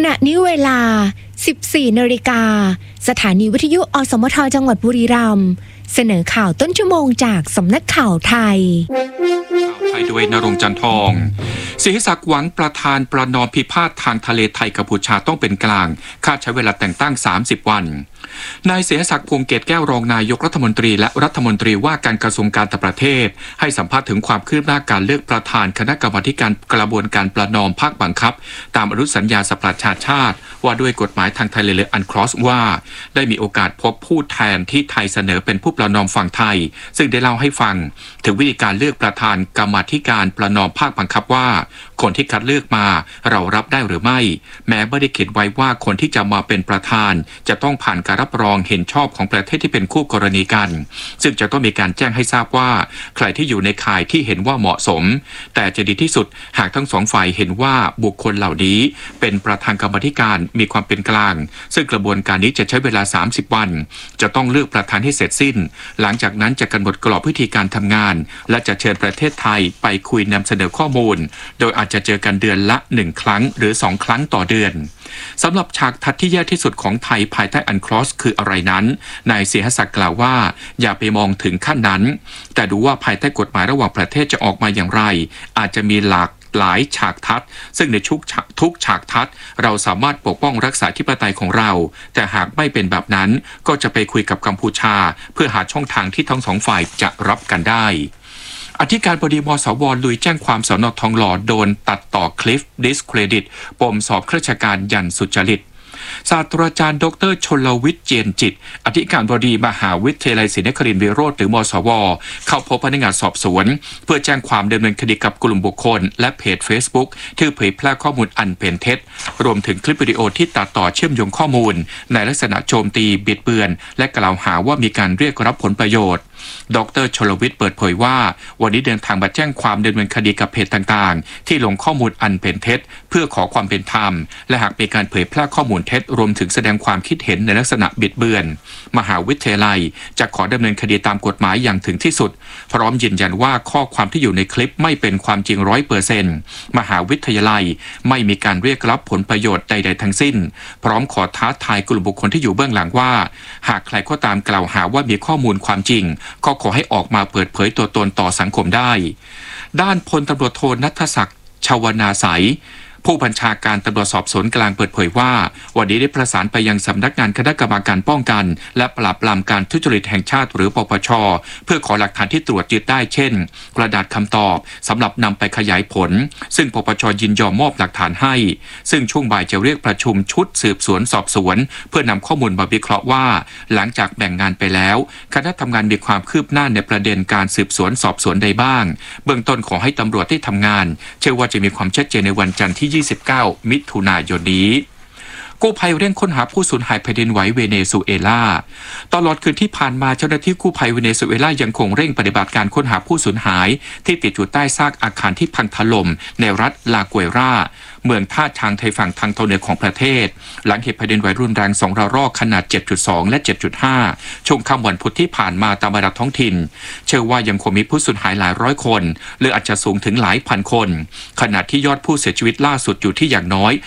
ณะนี้เวลา 14 นาฬิกาสถานีวิทยุอสมทจังหวัดบุรีรัมย์เสนอข่าวต้นชั่วโมงจากสำนักข่าวไทยด้วยณรงค์จันทองศิริศักดิ์หวังประธานประนอมพิพาททางทะเลไทยกัมพูชาต้องเป็นกลางคาดใช้เวลาแต่งตั้ง30 วันนายศิริศักดิ์พวงเกตแก้วรองนายกรัฐมนตรีและรัฐมนตรีว่าการกระทรวงการต่างประเทศให้สัมภาษณ์ถึงความคืบหน้าการเลือกประธานคณะกรรมาการกระบวนการประนอมภาคบังคับตามอนุสัญญาสหประชาชาติว่าด้วยกฎหมายทางทะเลหรืออันคลอสว่าได้มีโอกาสพบผู้แทนที่ไทยเสนอเป็นผู้ประนอมฝั่งไทยซึ่งได้เล่าให้ฟังถึงวิธีการเลือกประธานกรรมาการประนอมภาคบังคับว่าคนที่คัดเลือกมาเรารับได้หรือไม่แม้ไม่ได้เขียนไว้ว่าคนที่จะมาเป็นประธานจะต้องผ่านการรับรองเห็นชอบของประเทศที่เป็นคู่กรณีกันซึ่งจะต้องมีการแจ้งให้ทราบว่าใครที่อยู่ในข่ายที่เห็นว่าเหมาะสมแต่จะดีที่สุดหากทั้งสองฝ่ายเห็นว่าบุคคลเหล่านี้เป็นประธานกรรมาการมีความเป็นกลางซึ่งกระบวนการนี้จะใช้เวลา30 วันจะต้องเลือกประธานให้เสร็จสิ้นหลังจากนั้นจะกำหนดกรอบวิธีการทำงานและจะเชิญประเทศไทยไปคุยนำเสนอข้อมูลโดยอาจจะเจอกันเดือนละ1 ครั้งหรือ2 ครั้งต่อเดือนสำหรับฉากทัดที่แย่ที่สุดของไทยภายใต้อันคลอสคืออะไรนั้นนายศิริศักดิ์กล่าวว่าอย่าไปมองถึงขั้นนั้นแต่ดูว่าภายใต้กฎหมายระหว่างประเทศจะออกมาอย่างไรอาจจะมีหลากหลายฉากทัดซึ่งในทุกฉากทัดเราสามารถปกป้องรักษาธิปไตยของเราแต่หากไม่เป็นแบบนั้นก็จะไปคุยกับกัมพูชาเพื่อหาช่องทางที่ทั้งสองฝ่ายจะรับกันได้อธิการบดีมสว.ลุยแจ้งความสน.ทองหล่อโดนตัดต่อคลิปดิสเครดิตปมสอบข้าราชการยันสุจริตศาสตราจารย์ดร.ชลวิทย์เจียนจิตอธิการบดีมหาวิทยาลัยศรีนครินทร์วิโรจน์หรือมสว.เข้าพบพนักงานสอบสวนเพื่อแจ้งความดำเนินคดีกับกลุ่มบุคคลและเพจ Facebook ที่เผยแพร่ข้อมูลอันเป็นเท็จรวมถึงคลิปวิดีโอที่ตัดต่อเชื่อมโยงข้อมูลในลักษณะโจมตีบิดเบือนและกล่าวหาว่ามีการเรียกรับผลประโยชน์ดร.ชลวิทย์เปิดเผยว่าวันนี้เดินทางมาแจ้งความดำเนินคดีกับเพจต่างๆที่ลงข้อมูลอันเป็นเท็จเพื่อขอความเป็นธรรมและหากมีการเผยแพร่ข้อมูลเท็จรวมถึงแสดงความคิดเห็นในลักษณะบิดเบือนมหาวิทยาลัยจะขอดำเนินคดีตามกฎหมายอย่างถึงที่สุดพร้อมยืนยันว่าข้อความที่อยู่ในคลิปไม่เป็นความจริง 100% มหาวิทยาลัยไม่มีการเรียกรับผลประโยชน์ใดๆทั้งสิ้นพร้อมขอท้าทายกลุ่มบุคคลที่อยู่เบื้องหลังว่าหากใครก็ตามกล่าวหาว่ามีข้อมูลความจริงก็ขอให้ออกมาเปิดเผยตัวตนต่อสังคมได้ด้านพลตำรวจโทณัฐศักดิ์ชวนาไสยผู้บัญชาการตำรวจสอบสวนกลางเปิดเผยว่าวันนี้ได้ประสานไปยังสำนักงานคณะกรรมการป้องกันและปราบปรามการทุจริตแห่งชาติหรือปปช.เพื่อขอหลักฐานที่ตรวจยึดได้เช่นกระดาษคำตอบสำหรับนำไปขยายผลซึ่งปปช.ยินยอมมอบหลักฐานให้ซึ่งช่วงบ่ายจะเรียกประชุมชุดสืบสวนสอบสวนเพื่อนำข้อมูลมาวิเคราะห์ว่าหลังจากแบ่งงานไปแล้วคณะทำงานมีความคืบหน้าในประเด็นการสืบสวนสอบสวนใดบ้างเบื้องต้นขอให้ตำรวจที่ทำงานเชื่อว่าจะมีความชัดเจนในวันจันทร์ที่29 มิถุนายนนี้กู้ภัยเร่งค้นหาผู้สูญหายแผ่นดินไหวเวเนซุเอลาตลอดคืนที่ผ่านมาเจ้าหน้าที่กู้ภัยเวเนซุเอลายังคงเร่งปฏิบัติการค้นหาผู้สูญหายที่ติดอยู่ใต้ซากอาคารที่พังถล่มในรัฐลากัวราเมืองท่าช้างไทยฝั่งทางตะวันเหนือของประเทศหลังเหตุแผ่นดินไหวรุนแรง2 ระลอกขนาด 7.2 และ 7.5 ช่วงค่ำวันพุธที่ผ่านมาตามระดับท้องถิ่นเชื่อว่ายังคงมีผู้สูญหายหลายร้อยคนหรืออาจจะสูงถึงหลายพันคนขณะที่ยอดผู้เสียชีวิตล่าสุดอยู่ที่อย่างน้อย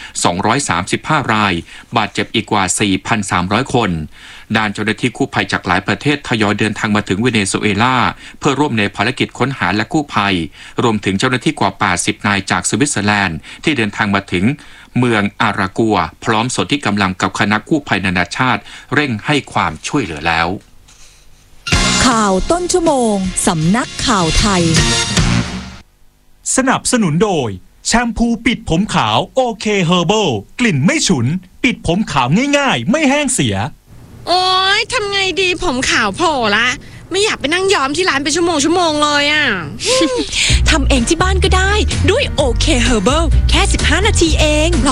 235 รายบาดเจ็บอีกกว่า 4,300 คนด้านเจ้าหน้าที่กู้ภัยจากหลายประเทศทยอยเดินทางมาถึงเวเนซุเอลาเพื่อร่วมในภารกิจค้นหาและกู้ภัยรวมถึงเจ้าหน้าที่กว่า80 นายจากสวิตเซอร์แลนด์ที่เดินทางมาถึงเมืองอารากัวพร้อมส่วนที่กำลังกับคณะกู้ภัยนานาชาติเร่งให้ความช่วยเหลือแล้วข่าวต้นชั่วโมงสำนักข่าวไทยสนับสนุนโดยแชมพูปิดผมขาวโอเคเฮอร์เบิลกลิ่นไม่ฉุนปิดผมขาวง่ายๆไม่แห้งเสียโอ๊ยทำไงดีผมขาวโผล่ละไม่อยากไปนั่งย้อมที่ร้านเป็นชั่วโมงเลยอ่ะทำเองที่บ้านก็ได้ด้วยโอเคเฮอร์เบิลแค่15 นาทีเอง